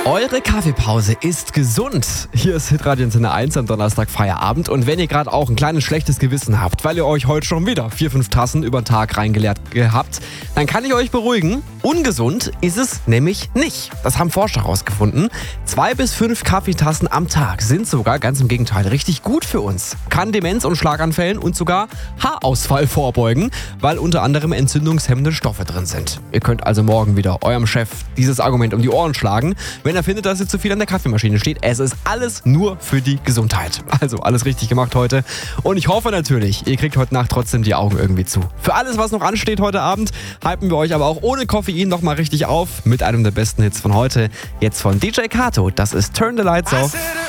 Eure Kaffeepause ist gesund. Hier ist Hitradio Antenne 1 am Donnerstag Feierabend. Und wenn ihr gerade auch ein kleines schlechtes Gewissen habt, weil ihr euch heute schon wieder 4-5 Tassen über den Tag reingeleert habt, dann kann ich euch beruhigen, ungesund ist es nämlich nicht. Das haben Forscher herausgefunden. 2 bis 5 Kaffeetassen am Tag sind sogar, ganz im Gegenteil, richtig gut für uns. Kann Demenz und Schlaganfällen und sogar Haarausfall vorbeugen, weil unter anderem entzündungshemmende Stoffe drin sind. Ihr könnt also morgen wieder eurem Chef dieses Argument um die Ohren schlagen, wenn er findet, dass ihr zu viel an der Kaffeemaschine steht. Es ist alles nur für die Gesundheit. Also alles richtig gemacht heute. Und ich hoffe natürlich, ihr kriegt heute Nacht trotzdem die Augen irgendwie zu. Für alles, was noch ansteht heute Abend, hypen wir euch aber auch ohne Koffein nochmal richtig auf mit einem der besten Hits von heute. Jetzt von DJ Kato. Das ist Turn the Lights Off.